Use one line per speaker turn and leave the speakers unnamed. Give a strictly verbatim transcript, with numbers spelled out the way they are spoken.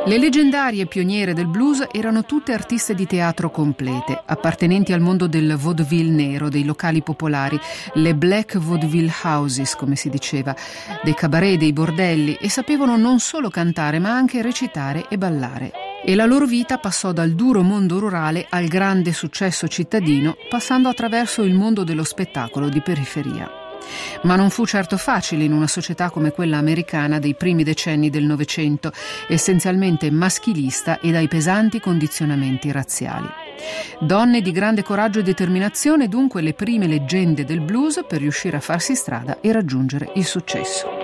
Le leggendarie pioniere del blues erano tutte artiste di teatro complete, appartenenti al mondo del vaudeville nero, dei locali popolari, le black vaudeville houses, come si diceva, dei cabaret, dei bordelli, e sapevano non solo cantare ma anche recitare e ballare. E la loro vita passò dal duro mondo rurale al grande successo cittadino, passando attraverso il mondo dello spettacolo di periferia. Ma non fu certo facile in una società come quella americana dei primi decenni del Novecento, essenzialmente maschilista e dai pesanti condizionamenti razziali. Donne di grande coraggio e determinazione, dunque, le prime leggende del blues per riuscire a farsi strada e raggiungere il successo.